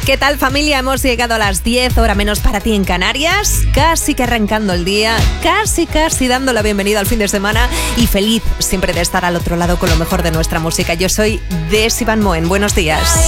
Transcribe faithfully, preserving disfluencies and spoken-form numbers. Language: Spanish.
¿Qué tal, familia? Hemos llegado a las diez, hora menos para ti en Canarias. Casi que arrancando el día, casi casi dando la bienvenida al fin de semana y feliz siempre de estar al otro lado con lo mejor de nuestra música. Yo soy Desi Van Moen. Buenos días.